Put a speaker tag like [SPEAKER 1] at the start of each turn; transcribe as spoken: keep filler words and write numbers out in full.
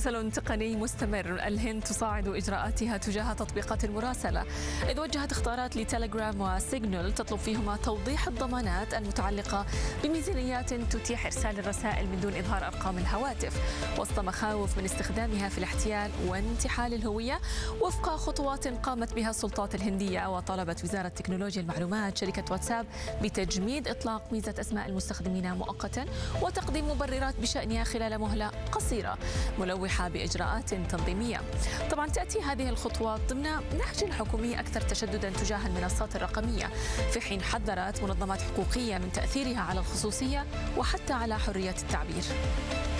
[SPEAKER 1] مسلسل تقني مستمر. الهند تصاعد إجراءاتها تجاه تطبيقات المراسلة، إذ وجهت اختارات لتليجرام وسيجنال تطلب فيهما توضيح الضمانات المتعلقة بميزانيات تتيح إرسال الرسائل من دون إظهار أرقام الهواتف، وسط مخاوف من استخدامها في الاحتيال وانتحال الهوية وفق خطوات قامت بها السلطات الهندية. وطالبت وزارة تكنولوجيا المعلومات شركة واتساب بتجميد إطلاق ميزة أسماء المستخدمين مؤقتا وتقديم مبررات بشأنها خلال مهلة قصيرة ملوحة بإجراءات تنظيمية. طبعا تأتي هذه الخطوات ضمن نهج حكومي أكثر تشددا تجاه المنصات الرقمية، في حين حذرت منظمات حقوقية من تأثيرها على الخصوصية وحتى على حرية التعبير.